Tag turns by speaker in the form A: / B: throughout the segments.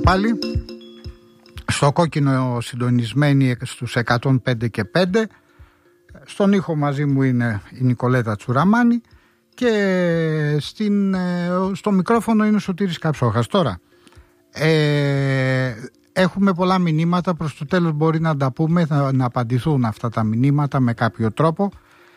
A: πάλι. Στο κόκκινο συντονισμένοι στους 105 και 5. Στον ήχο μαζί μου είναι η Νικολέτα Τσουραμάνη και στο μικρόφωνο είναι ο Σωτήρης Καψόχας. Τώρα, έχουμε πολλά μηνύματα, προς το τέλος μπορεί να τα πούμε, να απαντηθούν αυτά τα μηνύματα με κάποιο τρόπο.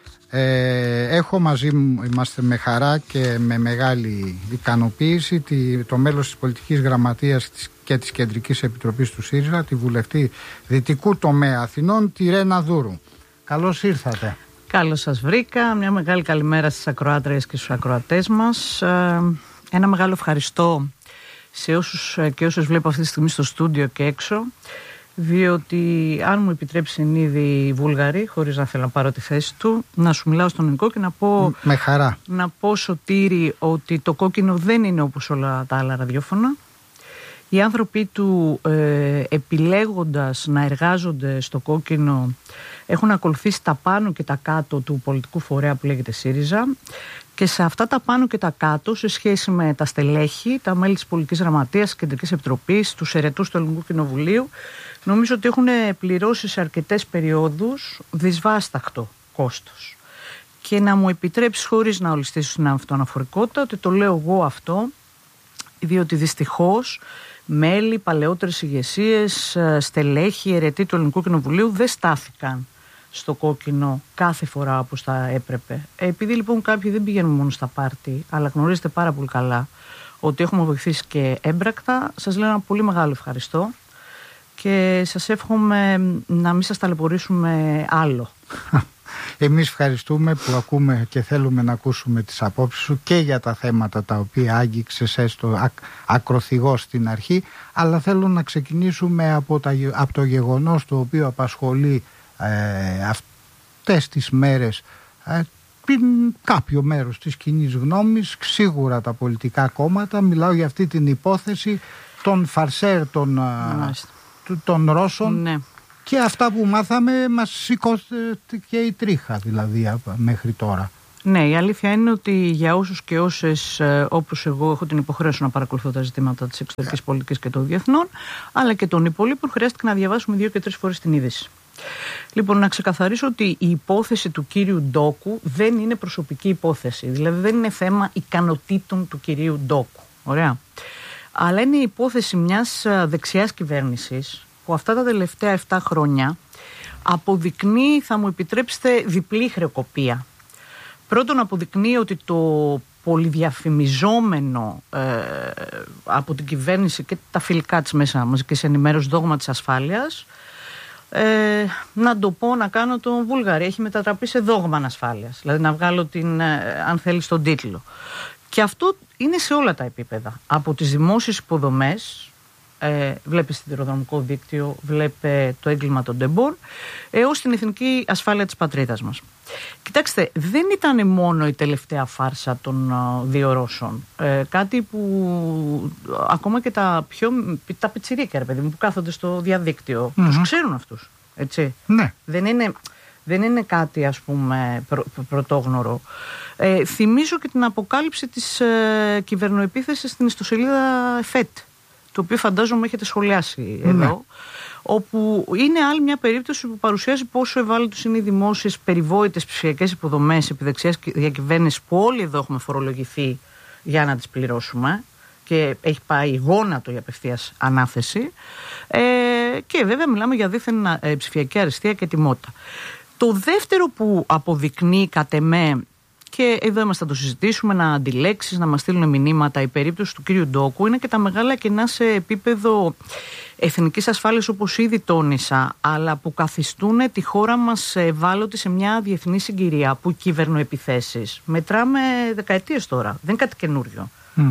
A: Έχω μαζί μου, είμαστε με χαρά και με μεγάλη ικανοποίηση, το μέλος της πολιτικής γραμματείας και της Κεντρικής Επιτροπής του ΣΥΡΙΖΑ, τη βουλευτή Δυτικού Τομέα Αθηνών, τη Ρένα Δούρου. Καλώς ήρθατε.
B: Καλώς σας βρήκα. Μια μεγάλη καλημέρα στις ακροάτριες και στους ακροατές μας. Ένα μεγάλο ευχαριστώ σε όσους και όσες βλέπω αυτή τη στιγμή στο στούντιο και έξω, διότι αν μου επιτρέψει ήδη οι Βούλγαροι, χωρίς να θέλω να πάρω τη θέση του, να σου μιλάω στον ελληνικό και να πω,
A: με χαρά,
B: να πω, Σωτήρη, ότι το κόκκινο δεν είναι όπως όλα τα άλλα ραδιόφωνα. Οι άνθρωποι του επιλέγοντας να εργάζονται στο κόκκινο έχουν ακολουθήσει τα πάνω και τα κάτω του πολιτικού φορέα που λέγεται ΣΥΡΙΖΑ, και σε αυτά τα πάνω και τα κάτω, σε σχέση με τα στελέχη, τα μέλη της πολιτικής γραμματείας, της Κεντρικής Επιτροπής, τους αιρετούς του Ελληνικού Κοινοβουλίου, νομίζω ότι έχουν πληρώσει σε αρκετές περιόδους δυσβάσταχτο κόστος. Και να μου επιτρέψεις, χωρίς να ολιστήσω στην αυτοαναφορικότητα, ότι το λέω εγώ αυτό, διότι δυστυχώς μέλη, παλαιότερες ηγεσίες, στελέχη, αιρετοί του Ελληνικού Κοινοβουλίου δεν στάθηκαν στο κόκκινο κάθε φορά όπως θα έπρεπε. Επειδή λοιπόν κάποιοι δεν πηγαίνουν μόνο στα πάρτι, αλλά γνωρίζετε πάρα πολύ καλά ότι έχουμε βοηθήσει και έμπρακτα, σας λέω ένα πολύ μεγάλο ευχαριστώ και σας εύχομαι να μην σας ταλαιπωρήσουμε άλλο.
A: Εμείς ευχαριστούμε που ακούμε και θέλουμε να ακούσουμε τις απόψεις σου και για τα θέματα τα οποία άγγιξες έστω ακροθυγώς στην αρχή, αλλά θέλω να ξεκινήσουμε από το γεγονός το οποίο απασχολεί αυτές τις μέρες κάποιο μέρος της κοινής γνώμης, σίγουρα τα πολιτικά κόμματα. Μιλάω για αυτή την υπόθεση των φαρσέρ των Ρώσων, ναι. Και αυτά που μάθαμε μας σηκώθηκε η τρίχα δηλαδή μέχρι τώρα.
B: Ναι, η αλήθεια είναι ότι για όσους και όσες όπως εγώ έχω την υποχρέωση να παρακολουθώ τα ζητήματα της εξωτερικής πολιτικής και των διεθνών, αλλά και των υπολείπων, χρειάστηκε να διαβάσουμε 2 και 3 φορές την είδηση. Λοιπόν, να ξεκαθαρίσω ότι η υπόθεση του κύριου Ντόκου δεν είναι προσωπική υπόθεση. Δηλαδή δεν είναι θέμα ικανοτήτων του κυρίου Ντόκου. Ωραία. Αλλά είναι η υπόθεση μιας δεξιάς κυβέρνησης που αυτά τα τελευταία 7 χρόνια αποδεικνύει, θα μου επιτρέψετε, διπλή χρεοκοπία. Πρώτον, αποδεικνύει ότι το πολυδιαφημιζόμενο από την κυβέρνηση και τα φιλικά της μέσα μαζικής ενημέρωσης δόγμα της ασφάλειας, να το πω, να κάνω τον Βούλγαρη, έχει μετατραπεί σε δόγμα ανασφάλειας. Δηλαδή να βγάλω αν θέλεις τον τίτλο. Και αυτό είναι σε όλα τα επίπεδα. Από τις δημόσιες υποδομές, βλέπε σιδηροδρομικό δίκτυο, βλέπε το έγκλημα των ντεμπόρ, έως την εθνική ασφάλεια της πατρίδας μας. Κοιτάξτε, δεν ήταν μόνο η τελευταία φάρσα των 2 Ρώσων. Κάτι που ακόμα και τα πιτσιρίκια, ρε παιδί μου, που κάθονται στο διαδίκτυο, τους ξέρουν αυτούς, έτσι.
A: Ναι.
B: Δεν είναι κάτι, ας πούμε, πρωτόγνωρο. Θυμίζω και την αποκάλυψη της κυβερνοεπίθεσης στην ιστοσελίδα ΕΦΕΤ, το οποίο φαντάζομαι έχετε σχολιάσει εδώ, όπου είναι άλλη μια περίπτωση που παρουσιάζει πόσο ευάλωτες είναι οι δημόσιες περιβόητες ψηφιακές υποδομές επί δεξιάς διακυβέρνησης που όλοι εδώ έχουμε φορολογηθεί για να τις πληρώσουμε, και έχει πάει γόνατο η απευθείας ανάθεση, και βέβαια μιλάμε για δίθεν ψηφιακή αριστεία και τιμότητα. Το δεύτερο που αποδεικνύει κατ' εμέ, και εδώ είμαστε να το συζητήσουμε, να αντιλέξεις, να μας στείλουν μηνύματα, η περίπτωση του κύριου Ντόκου, είναι και τα μεγάλα κενά σε επίπεδο εθνικής ασφάλειας, όπως ήδη τόνισα, αλλά που καθιστούν τη χώρα μας ευάλωτη σε μια διεθνή συγκυρία που κυβερνοεπιθέσεις μετράμε δεκαετίες τώρα, δεν είναι κάτι καινούριο.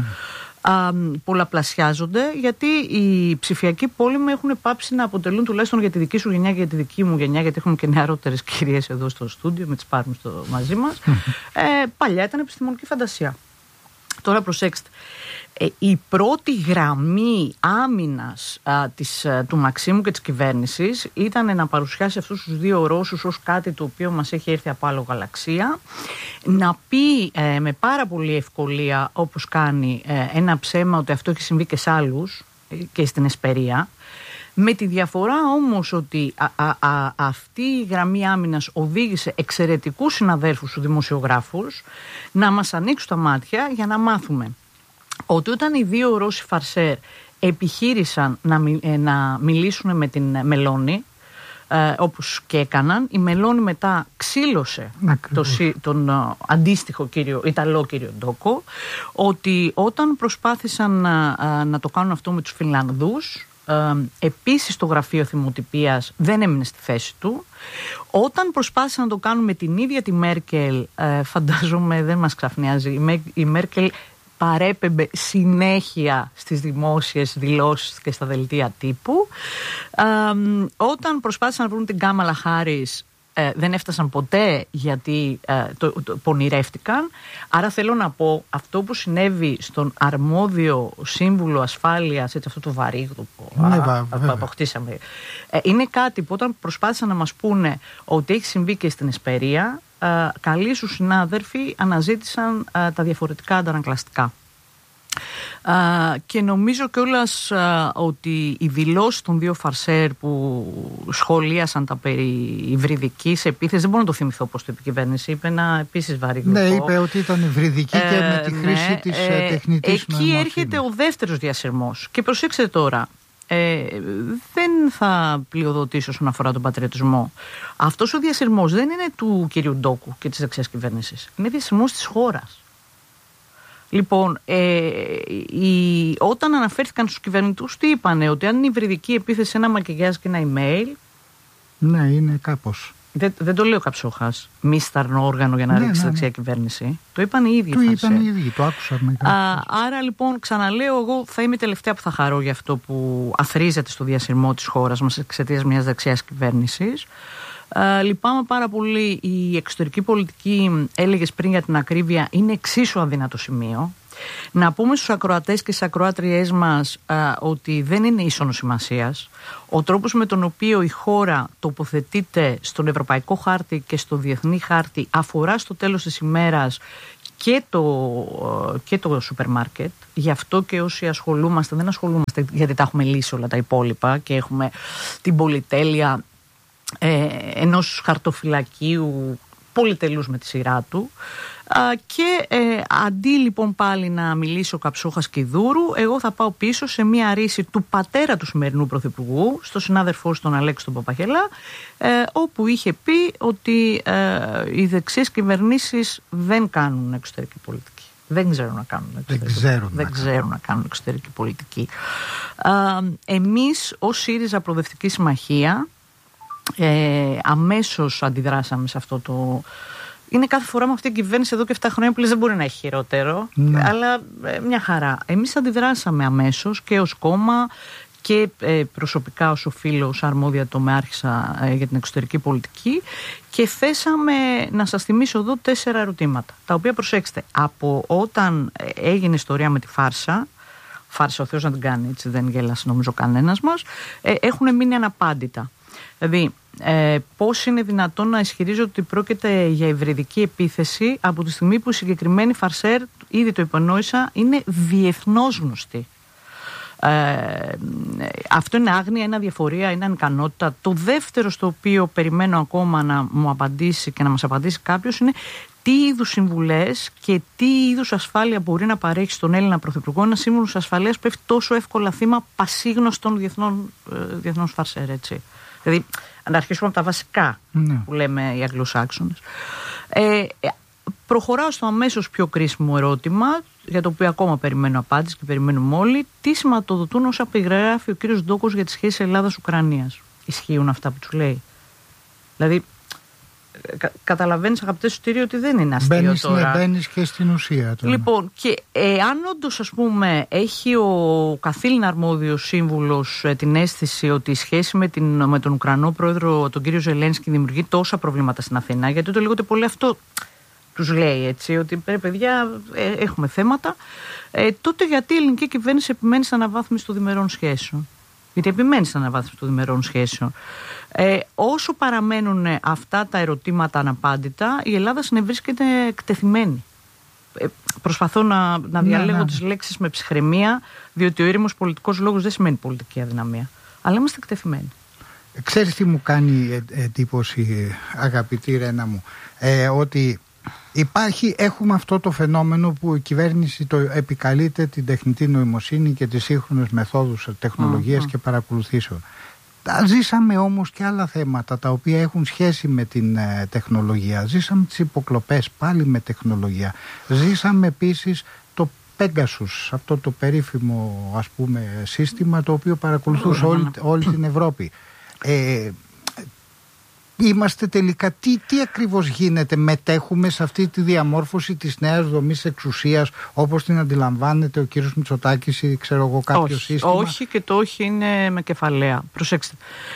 B: Πολλαπλασιάζονται, γιατί οι ψηφιακοί πόλεμοι έχουν πάψει να αποτελούν, τουλάχιστον για τη δική σου γενιά και για τη δική μου γενιά, γιατί έχουμε και νεαρότερες κυρίες εδώ στο στούντιο, με τις πάρουμε μαζί μας. Παλιά ήταν επιστημονική φαντασία. Τώρα προσέξτε, η πρώτη γραμμή άμυνας του Μαξίμου και της κυβέρνησης ήταν να παρουσιάσει αυτούς τους 2 Ρώσους ως κάτι το οποίο μας έχει έρθει από άλλο γαλαξία, να πει με πάρα πολύ ευκολία, όπως κάνει, ένα ψέμα ότι αυτό έχει συμβεί και σε άλλους, και στην Εσπερία, με τη διαφορά όμως ότι αυτή η γραμμή άμυνας οδήγησε εξαιρετικούς συναδέλφους του δημοσιογράφους να μας ανοίξουν τα μάτια για να μάθουμε ότι όταν οι δύο Ρώσοι φαρσέρ επιχείρησαν να μιλήσουν με την Μελώνη, όπως και έκαναν, η Μελώνη μετά ξύλωσε τον αντίστοιχο Ιταλό κύριο Ντόκο, ότι όταν προσπάθησαν να το κάνουν αυτό με τους Φινλανδούς, επίσης το γραφείο θυμοτυπίας δεν έμεινε στη θέση του. Όταν προσπάθησαν να το κάνουν με την ίδια τη Μέρκελ, φαντάζομαι δεν μας ξαφνιάζει, η Μέρκελ παρέπεμπε συνέχεια στις δημόσιες δηλώσεις και στα δελτία τύπου. Όταν προσπάθησαν να βρουν την Κάμαλα Χάρις, δεν έφτασαν ποτέ, γιατί το πονηρεύτηκαν. Άρα θέλω να πω, αυτό που συνέβη στον αρμόδιο σύμβουλο ασφάλειας, έτσι, αυτό το βαρύγδουπο που αποκτήσαμε, είναι κάτι που όταν προσπάθησαν να μας πούνε ότι έχει συμβεί και στην Εσπερία, καλοί σου συνάδελφοι αναζήτησαν τα διαφορετικά αντανακλαστικά. Και νομίζω κιόλας ότι οι δηλώσεις των δύο φαρσέρ που σχολίασαν τα περί υβριδικής επίθεσης, δεν μπορώ να το θυμηθώ πώς το είπε η κυβέρνηση, είπε ένα επίσης βαρύγδουπο.
A: Ναι, είπε ότι ήταν υβριδική και με τη χρήση της τεχνητής νοημοσύνης. Εκεί έρχεται
B: ο δεύτερος διασυρμός. Και προσέξτε τώρα, δεν θα πλειοδοτήσω όσον αφορά τον πατριωτισμό. Αυτός ο διασυρμός δεν είναι του κυρίου Ντόκου και της δεξιάς κυβέρνησης. Είναι διασυρμός της χώρας. Λοιπόν, όταν αναφέρθηκαν στους κυβερνητούς, τι είπανε? Ότι αν είναι υβριδική επίθεση, ένα μακιγιάζ και ένα email.
A: Ναι, είναι κάπως.
B: Δεν το λέω καψόχας. Μη σταρνό όργανο για να ρίξει δεξιά κυβέρνηση. Το είπαν οι ίδιοι.
A: Το είπαν οι ίδιοι, το άκουσα.
B: Άρα λοιπόν, ξαναλέω, εγώ θα είμαι η τελευταία που θα χαρώ για αυτό που αθρίζεται στο διασυρμό της χώρας μας εξαιτίας μιας δεξιάς κυβέρνησης. Λυπάμαι πάρα πολύ. Η εξωτερική πολιτική, έλεγες πριν για την ακρίβεια, είναι εξίσου αδύνατο σημείο. Να πούμε στους ακροατές και στις ακροάτριές μας ότι δεν είναι ίσονος σημασίας. Ο τρόπος με τον οποίο η χώρα τοποθετείται στον ευρωπαϊκό χάρτη και στο διεθνή χάρτη αφορά στο τέλος της ημέρας και το σούπερ μάρκετ. Γι' αυτό και όσοι ασχολούμαστε, δεν ασχολούμαστε γιατί τα έχουμε λύσει όλα τα υπόλοιπα και έχουμε την πολυτέλεια ενός χαρτοφυλακίου πολυτελούς με τη σειρά του. Και αντί λοιπόν πάλι να μιλήσω καψόχας και δούρου, εγώ θα πάω πίσω σε μια ρίση του πατέρα του σημερινού πρωθυπουργού, στο συνάδελφό τον Αλέξη τον Παπαχελά, όπου είχε πει ότι οι δεξιές κυβερνήσεις δεν κάνουν εξωτερική πολιτική. Δεν ξέρουν να κάνουν εξωτερική πολιτική. Εμείς ως ΣΥΡΙΖΑ Προοδευτική Συμμαχία αμέσως αντιδράσαμε σε αυτό το... Είναι κάθε φορά με αυτή την κυβέρνηση εδώ και 7 χρόνια που λες δεν μπορεί να έχει χειρότερο, αλλά μια χαρά. Εμείς αντιδράσαμε αμέσως και ως κόμμα και προσωπικά ως φίλος αρμόδια τομεάρχησα για την εξωτερική πολιτική και θέσαμε, να σας θυμίσω εδώ, 4 ερωτήματα, τα οποία, προσέξτε, από όταν έγινε ιστορία με τη φάρσα, ο Θεός να την κάνει, έτσι δεν γέλασε νομίζω κανένας μας, έχουν μείνει αναπάντητα. Δηλαδή, πώς είναι δυνατόν να ισχυρίζονται ότι πρόκειται για υβριδική επίθεση από τη στιγμή που η συγκεκριμένη φαρσέρ, ήδη το υπονόησα, είναι διεθνώς γνωστή. Αυτό είναι άγνοια, είναι αδιαφορία, είναι ανικανότητα. Το δεύτερο στο οποίο περιμένω ακόμα να μου απαντήσει και να μας απαντήσει κάποιος είναι τι είδους συμβουλές και τι είδους ασφάλεια μπορεί να παρέχει στον Έλληνα Πρωθυπουργό ένα σύμβουλο ασφαλείας που πέφτει τόσο εύκολα θύμα πασίγνωστων διεθνών φαρσέρ, έτσι. Δηλαδή, να αρχίσουμε από τα βασικά που λέμε οι Αγγλοσάξονες. Προχωράω στο αμέσως πιο κρίσιμο ερώτημα, για το οποίο ακόμα περιμένω απάντηση και περιμένουμε όλοι. Τι σηματοδοτούν όσα περιγράφει ο κύριος Ντόκος για τις σχέσεις Ελλάδας-Ουκρανίας? Ισχύουν αυτά που τους λέει? Δηλαδή, καταλαβαίνεις, αγαπητέ Σωτήρη, ότι δεν είναι αστείο τώρα.
A: Μπαίνεις και στην ουσία τώρα.
B: Λοιπόν, και αν όντως, ας πούμε, έχει ο καθήλυνα αρμόδιος σύμβουλος την αίσθηση ότι η σχέση με τον Ουκρανό πρόεδρο, τον κύριο Ζελένσκι, δημιουργεί τόσα προβλήματα στην Αθήνα, γιατί το λέγονται πολύ αυτό τους λέει, έτσι, ότι παιδιά έχουμε θέματα, τότε γιατί η ελληνική κυβέρνηση επιμένει στην αναβάθμιση των διμερών σχέσεων? Γιατί επιμένει στην αναβάθμιση των διμερών σχέσεων. Όσο παραμένουν αυτά τα ερωτήματα αναπάντητα, η Ελλάδα συνευρίσκεται εκτεθειμένη. προσπαθώ να διαλέγω τις λέξεις με ψυχραιμία, διότι ο ήρεμος πολιτικός λόγος δεν σημαίνει πολιτική αδυναμία. Αλλά είμαστε εκτεθειμένοι.
A: Ξέρεις τι μου κάνει εντύπωση, αγαπητή Ρένα μου, ότι έχουμε αυτό το φαινόμενο που η κυβέρνηση το επικαλείται, την τεχνητή νοημοσύνη και τις σύγχρονες μεθόδους τεχνολογίας και παρακολουθήσεων. Ζήσαμε όμως και άλλα θέματα τα οποία έχουν σχέση με την τεχνολογία. Ζήσαμε τις υποκλοπές πάλι με τεχνολογία. Ζήσαμε επίσης το Pegasus, αυτό το περίφημο ας πούμε σύστημα το οποίο παρακολουθούσε όλη την Ευρώπη. Είμαστε τελικά, τι ακριβώς γίνεται, μετέχουμε σε αυτή τη διαμόρφωση της νέας δομής εξουσίας όπως την αντιλαμβάνεται ο κύριος Μητσοτάκης ή ξέρω εγώ κάποιο σύστημα?
B: Όχι, και το όχι είναι με κεφαλαία. Προσέξτε,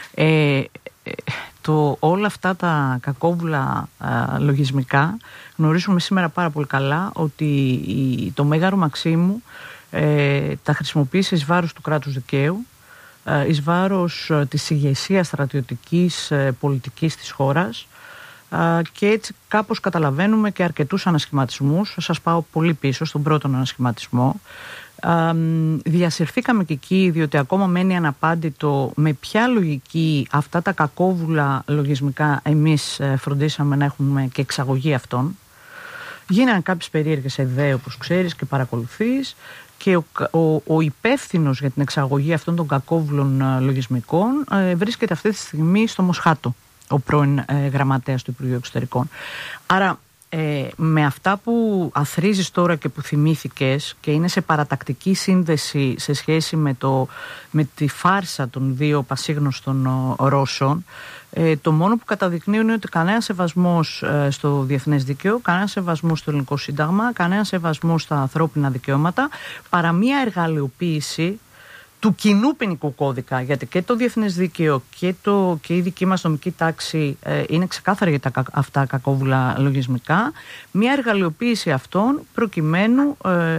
B: όλα αυτά τα κακόβουλα λογισμικά γνωρίζουμε σήμερα πάρα πολύ καλά ότι το Μέγαρο Μαξίμου τα χρησιμοποίησε εις βάρος του κράτους δικαίου, εις βάρος της ηγεσίας στρατιωτικής πολιτικής της χώρας, και έτσι κάπως καταλαβαίνουμε και αρκετούς ανασχηματισμούς. Θα σας πάω πολύ πίσω στον πρώτον ανασχηματισμό. Διασυρθήκαμε και εκεί διότι ακόμα μένει αναπάντητο με ποια λογική αυτά τα κακόβουλα λογισμικά εμείς φροντίσαμε να έχουμε και εξαγωγή αυτών. Γίνανε κάποιες περίεργες ιδέες όπως ξέρεις και παρακολουθείς, και ο υπεύθυνος για την εξαγωγή αυτών των κακόβουλων λογισμικών βρίσκεται αυτή τη στιγμή στο Μοσχάτο, ο πρώην γραμματέας του Υπουργείου Εξωτερικών. Άρα με αυτά που αθροίζεις τώρα και που θυμήθηκες και είναι σε παρατακτική σύνδεση σε σχέση με τη φάρσα των δύο πασίγνωστων Ρώσων, το μόνο που καταδεικνύουν είναι ότι κανένα σεβασμός στο διεθνές δίκαιο, κανένα σεβασμός στο ελληνικό σύνταγμα, κανένα σεβασμός στα ανθρώπινα δικαιώματα, παρά μία εργαλειοποίηση του κοινού ποινικού κώδικα, γιατί και το διεθνές δίκαιο και η δική μας νομική τάξη είναι ξεκάθαρη για αυτά κακόβουλα λογισμικά, μια εργαλειοποίηση αυτών προκειμένου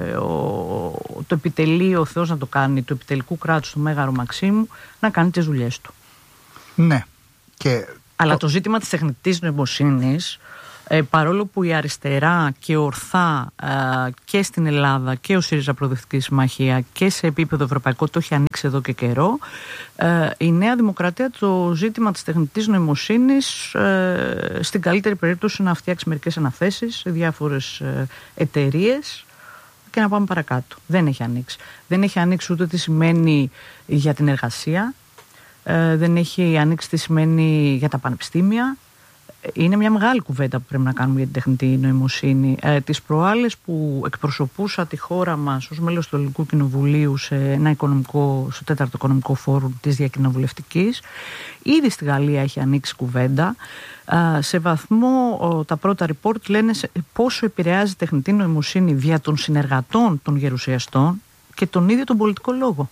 B: το επιτελείο, ο Θεός να το κάνει, του επιτελικού κράτους του Μέγαρο Μαξίμου να κάνει τις δουλειές του.
A: Ναι.
B: Αλλά το ζήτημα της τεχνητής νοημοσύνης, παρόλο που η αριστερά και ορθά και στην Ελλάδα και ο ΣΥΡΙΖΑ Προοδευτική Συμμαχία και σε επίπεδο ευρωπαϊκό το έχει ανοίξει εδώ και καιρό, η Νέα Δημοκρατία το ζήτημα της τεχνητής νοημοσύνης στην καλύτερη περίπτωση να φτιάξει μερικές αναθέσεις σε διάφορες εταιρείες και να πάμε παρακάτω. Δεν έχει ανοίξει. Δεν έχει ανοίξει ούτε τι σημαίνει για την εργασία, δεν έχει ανοίξει τι σημαίνει για τα πανεπιστήμια. Είναι μια μεγάλη κουβέντα που πρέπει να κάνουμε για την τεχνητή νοημοσύνη. Τις προάλλες που εκπροσωπούσα τη χώρα μας ως μέλος του Ελληνικού Κοινοβουλίου στο 4ο Οικονομικό Φόρουμ της Διακοινοβουλευτικής, ήδη στη Γαλλία έχει ανοίξει κουβέντα. Σε βαθμό τα πρώτα report λένε πόσο επηρεάζει η τεχνητή νοημοσύνη δια των συνεργατών των γερουσιαστών και τον ίδιο τον πολιτικό λόγο.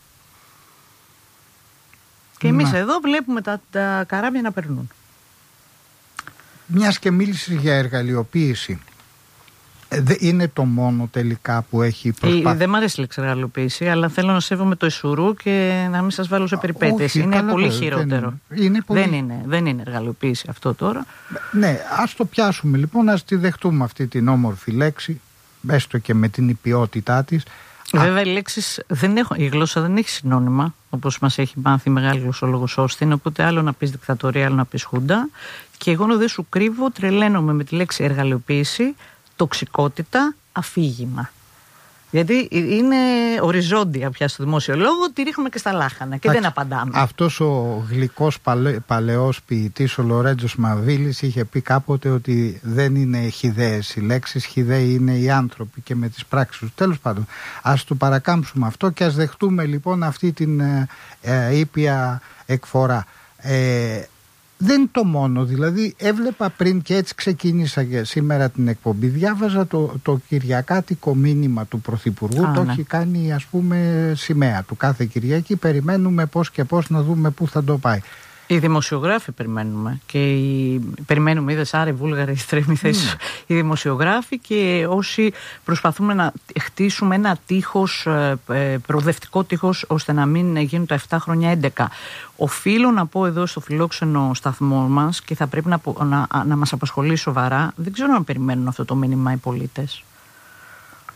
B: Και εμείς εδώ βλέπουμε τα καράβια να περνούν.
A: Μιας και μίλησες για εργαλειοποίηση, είναι το μόνο τελικά που έχει προσπάθει?
B: Δεν μ' αρέσει η λέξη εργαλειοποίηση, αλλά θέλω να σέβομαι το Ισουρού και να μην σας βάλω σε περιπέτειες. Είναι πολύ χειρότερο. Δεν είναι εργαλειοποίηση αυτό τώρα. Ναι,
A: ας το πιάσουμε λοιπόν, ας τη δεχτούμε αυτή την όμορφη λέξη, έστω και με την υπιότητά της.
B: Βέβαια η γλώσσα δεν έχει συνώνυμα, όπως μας έχει μάθει η μεγάλη γλωσσόλογος Όστιν, οπότε άλλο να πεις δικτατορία, άλλο να πεις χούντα. Και εγώ δεν σου κρύβω, τρελαίνομαι με τη λέξη εργαλειοποίηση, τοξικότητα, αφήγημα. Γιατί είναι οριζόντια πια στο δημόσιο λόγο, τη ρίχνουμε και στα λάχανα και δεν απαντάμε.
A: Αυτός ο γλυκός παλαιός ποιητής, ο Λορέντζος Μαβίλης, είχε πει κάποτε ότι δεν είναι χυδαίες οι λέξεις, χυδαίοι είναι οι άνθρωποι και με τις πράξεις τους. Τέλος πάντων, ας του παρακάμψουμε αυτό και ας δεχτούμε λοιπόν αυτή την ήπια εκφορά. Δεν είναι το μόνο, δηλαδή έβλεπα πριν και έτσι ξεκίνησα και σήμερα την εκπομπή, διάβαζα το κυριακάτικο μήνυμα του Πρωθυπουργού, έχει κάνει ας πούμε σημαία του κάθε Κυριακή, περιμένουμε πώς και πώς να δούμε πού θα το πάει.
B: Οι δημοσιογράφοι περιμένουμε και περιμένουμε, είδες Άρη Βούλγαρη στρέμει θέση. Οι δημοσιογράφοι και όσοι προσπαθούμε να χτίσουμε ένα τείχος, προοδευτικό τείχος, ώστε να μην γίνουν τα 7 χρόνια 11. Οφείλω να πω εδώ στο φιλόξενο σταθμό μας και θα πρέπει να μας απασχολεί σοβαρά, δεν ξέρω αν περιμένουν αυτό το μήνυμα οι πολίτες.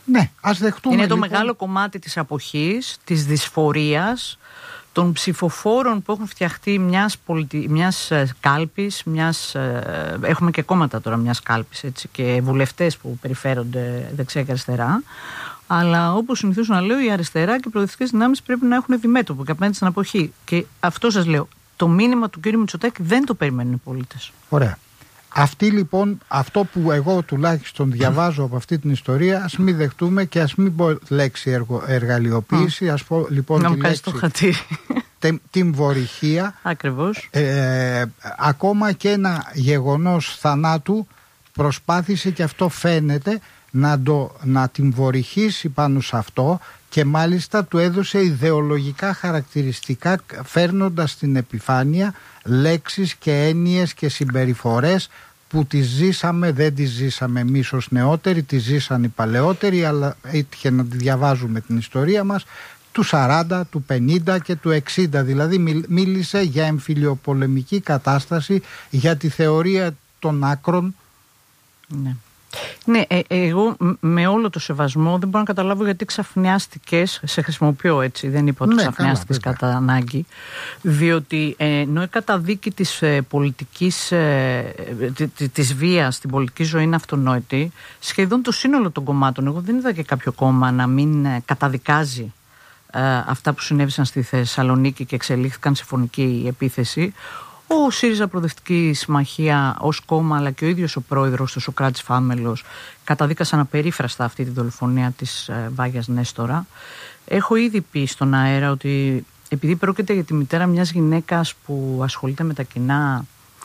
A: Ναι, ας δεχτούμε.
B: Είναι το μεγάλο κομμάτι της αποχής, της δυσφορίας, των ψηφοφόρων που έχουν φτιαχτεί μιας κάλπης, έχουμε και κόμματα τώρα μιας κάλπης, έτσι, και βουλευτές που περιφέρονται δεξιά και αριστερά. Αλλά όπως συνηθίζω να λέω, η αριστερά και οι προοδευτικές δυνάμεις πρέπει να έχουν διμέτωπο και απέναντι στην αποχή. Και αυτό σας λέω, το μήνυμα του κ. Μητσοτάκη δεν το περιμένουν οι πολίτες.
A: Ωραία. Αυτή λοιπόν, αυτό που εγώ τουλάχιστον διαβάζω από αυτή την ιστορία, ας μην δεχτούμε και ας μην πω λέξη εργαλειοποίηση, ας πω λοιπόν τη λέξη τιμβορυχία.
B: Ακριβώς.
A: Ακόμα και ένα γεγονός θανάτου προσπάθησε, και αυτό φαίνεται, να τιμβορυχήσει πάνω σε αυτό, και μάλιστα του έδωσε ιδεολογικά χαρακτηριστικά, φέρνοντας στην επιφάνεια λέξεις και έννοιες και συμπεριφορές που τις ζήσαμε, δεν τις ζήσαμε εμείς ως νεότεροι, τις ζήσαν οι παλαιότεροι, αλλά έτυχε να τη διαβάζουμε την ιστορία μας, του 40, του 50 και του 60. Δηλαδή μίλησε για εμφυλιοπολεμική κατάσταση, για τη θεωρία των άκρων.
B: Ναι. Ναι, εγώ με όλο το σεβασμό δεν μπορώ να καταλάβω γιατί ξαφνιάστηκες, σε χρησιμοποιώ έτσι, δεν είπα ότι ξαφνιάστηκες κατά ανάγκη, διότι ενώ η καταδίκη της πολιτικής, της βίας στην πολιτική ζωή είναι αυτονόητη, σχεδόν το σύνολο των κομμάτων, εγώ δεν είδα και κάποιο κόμμα να μην καταδικάζει αυτά που συνέβησαν στη Θεσσαλονίκη και εξελίχθηκαν σε φωνική επίθεση. Ο ΣΥΡΙΖΑ Προοδευτική Συμμαχία ως κόμμα, αλλά και ο ίδιος ο πρόεδρος, ο Σωκράτης Φάμελος, καταδίκασαν απερίφραστα αυτή τη δολοφονία της Βάγιας Νέστορα. Έχω ήδη πει στον αέρα ότι επειδή πρόκειται για τη μητέρα μιας γυναίκας που ασχολείται με τα κοινά,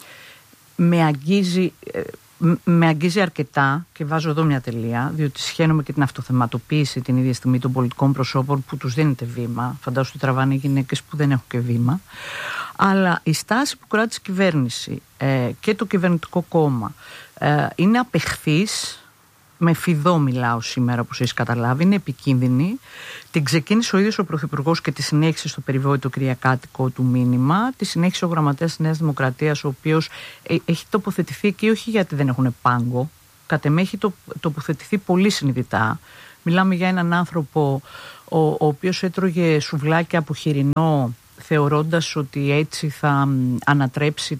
B: με αγγίζει αρκετά, και βάζω εδώ μια τελεία, διότι σχαίνομαι και την αυτοθεματοποίηση την ίδια στιγμή των πολιτικών προσώπων που τους δίνεται βήμα. Φαντάζομαι ότι τραβάνε οι γυναίκες που δεν έχουν και βήμα. Αλλά η στάση που κράτησε η κυβέρνηση και το κυβερνητικό κόμμα είναι απεχθής, με φιδό μιλάω σήμερα όπως έχεις καταλάβει, είναι επικίνδυνη. Την ξεκίνησε ο ίδιος ο Πρωθυπουργός και τη συνέχισε στο περιβόητο κυριακάτικο του μήνυμα. Τη συνέχισε ο γραμματέας της Νέας Δημοκρατίας, ο οποίος έχει τοποθετηθεί εκεί όχι γιατί δεν έχουν πάγκο, κατ' εμέ έχει τοποθετηθεί πολύ συνειδητά. Μιλάμε για έναν άνθρωπο ο οποίος έτρωγε σουβλάκια από χοιρινό, θεωρώντας ότι έτσι θα ανατρέψει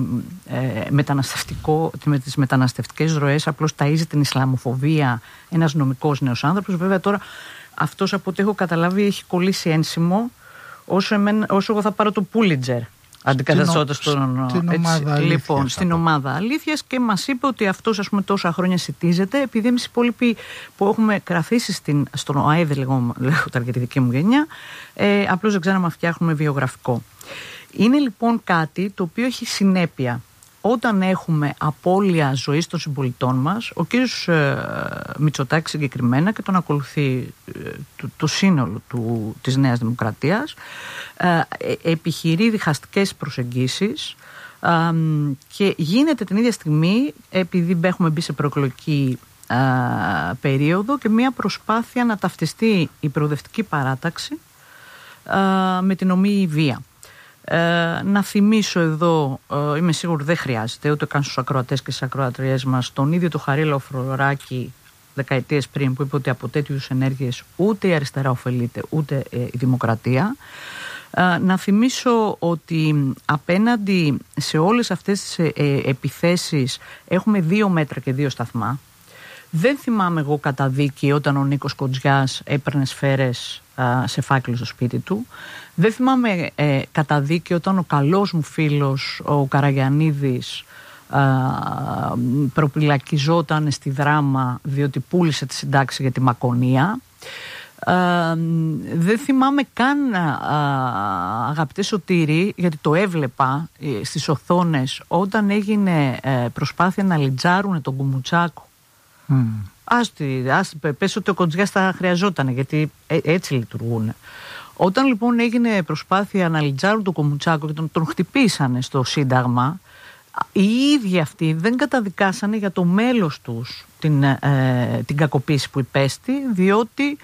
B: τις μεταναστευτικές ροές, απλώς ταΐζει την Ισλαμοφοβία ένας νομικός νέος άνθρωπος. Βέβαια τώρα αυτός, από ό,τι έχω καταλάβει, έχει κολλήσει ένσημο, όσο εγώ θα πάρω το Πούλιτζερ αντικαταστώντας στην ομάδα αλήθειας, και μας είπε ότι αυτός, ας πούμε, τόσα χρόνια σιτίζεται, επειδή εμείς οι υπόλοιποι που έχουμε κρατήσει στον ΟΑΕΔ, λέγονταν για τη δική μου γενιά, απλώς δεν ξέραμε να φτιάχνουμε βιογραφικό. Είναι λοιπόν κάτι το οποίο έχει συνέπεια. Όταν έχουμε απώλεια ζωής των συμπολιτών μας, ο κύριος Μητσοτάκης συγκεκριμένα, και τον ακολουθεί το σύνολο της Νέας Δημοκρατίας, επιχειρεί διχαστικές προσεγγίσεις και γίνεται την ίδια στιγμή, επειδή έχουμε μπει σε προεκλογική περίοδο, και μια προσπάθεια να ταυτιστεί η προοδευτική παράταξη με την ομοίη βία. Να θυμίσω εδώ, είμαι σίγουρη δεν χρειάζεται ούτε καν στους ακροατές και στις ακροατριές μας, τον ίδιο το Χαρίλαο Φλωράκη δεκαετίες πριν, που είπε ότι από τέτοιους ενέργειες ούτε η αριστερά ωφελείται ούτε η δημοκρατία. Να θυμίσω ότι απέναντι σε όλες αυτές τις επιθέσεις έχουμε 2 μέτρα και 2 σταθμά. Δεν θυμάμαι εγώ καταδίκη όταν ο Νίκος Κοντζιάς έπαιρνε σφαίρες σε φάκελο στο σπίτι του. Δεν θυμάμαι καταδίκη όταν ο καλός μου φίλος ο Καραγιαννίδης προπυλακιζόταν στη Δράμα διότι πούλησε τη συντάξη για τη Μακονία. Δεν θυμάμαι καν, αγαπητέ Σωτήρη, γιατί το έβλεπα στις οθόνες, όταν έγινε προσπάθεια να λιτζάρουν τον Κουμουτσάκο. Πες ότι ο Κοντζιάς τα χρειαζόταν, γιατί έτσι λειτουργούν. Όταν λοιπόν έγινε προσπάθεια να λιτζάρουν τον Κουμουτσάκο και τον χτυπήσανε στο Σύνταγμα, οι ίδιοι αυτοί δεν καταδικάσανε για το μέλος τους την κακοποίηση που υπέστη, διότι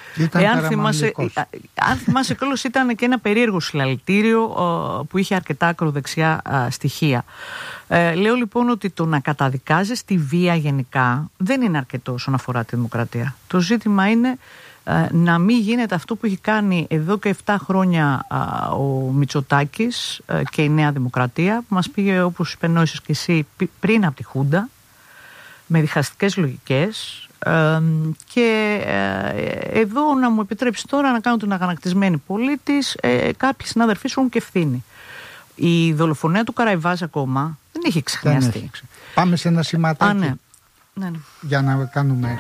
B: αν θυμάσαι κιόλας ήταν και ένα περίεργο συλλαλητήριο που είχε αρκετά ακροδεξιά στοιχεία. Λέω λοιπόν ότι το να καταδικάζεις τη βία γενικά δεν είναι αρκετό όσον αφορά τη δημοκρατία. Το ζήτημα είναι να μην γίνεται αυτό που έχει κάνει εδώ και 7 χρόνια ο Μητσοτάκης και η Νέα Δημοκρατία, που μας πήγε, όπως υπενόησες και εσύ, πριν από τη Χούντα, με διχαστικές λογικές. Και εδώ να μου επιτρέψει τώρα να κάνω την αγανακτισμένη πολίτης, κάποιοι συνάδελφοί σου έχουν και ευθύνη. Η δολοφονία του Καραϊβάζ ακόμα δεν έχει ξεχνιαστεί.
A: Πάμε σε ένα σηματάκι
B: ναι.
A: Για να κάνουμε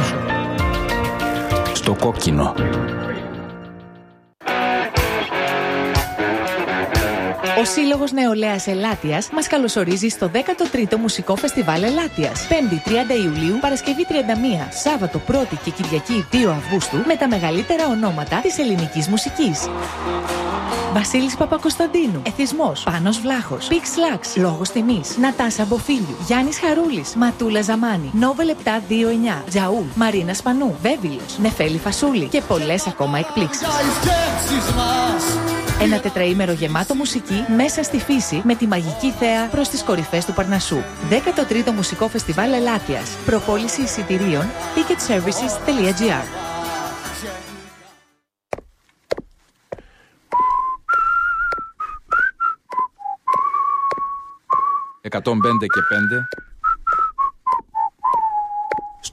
C: στο κόκκινο.
D: Ο Σύλλογος Νεολαίας Ελάττιας μας καλωσορίζει στο 13ο Μουσικό Φεστιβάλ Ελάττιας. 5η 30 Ιουλίου, Παρασκευή 31, Σάββατο 1η και Κυριακή 2 Αυγούστου, με τα μεγαλύτερα ονόματα της ελληνικής μουσικής. Βασίλης Παπακοσταντίνου, Εθισμός, Πάνος Βλάχος, Πίξ Λάξ, Λόγος Τιμής, Νατάσα Μποφίλιου, Γιάννης Χαρούλης, Ματούλα Ζαμάνη, Νόβελ 729, Τζαούλ, Μαρίνα Σπανού, Βέβυλος, Νεφέλη Φασούλη και πολλές ακόμα εκπλήξεις. Ένα τετραήμερο γεμάτο μουσική μέσα στη φύση, με τη μαγική θέα προς τις κορυφές του Παρνασσού. 13ο Μουσικό Φεστιβάλ Ελάττιας. Προπόληση εισιτηρίων ticketservices.gr.
C: 105 και 5